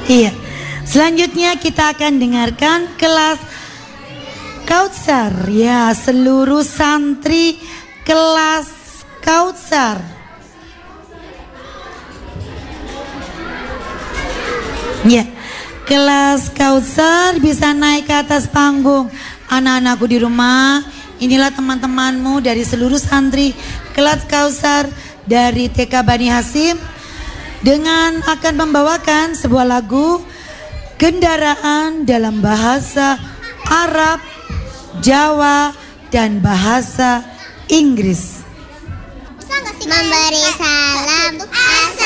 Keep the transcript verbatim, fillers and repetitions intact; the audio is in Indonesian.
Iya. Selanjutnya kita akan dengarkan kelas Kautsar. Ya, seluruh santri kelas Kautsar. Ya, kelas Kautsar bisa naik ke atas panggung. Anak-anakku di rumah, inilah teman-temanmu dari seluruh santri kelas Kautsar dari T K Bani Hasim dengan akan membawakan sebuah lagu kendaraan dalam bahasa Arab, Jawa, dan bahasa Inggris. Memberi salam.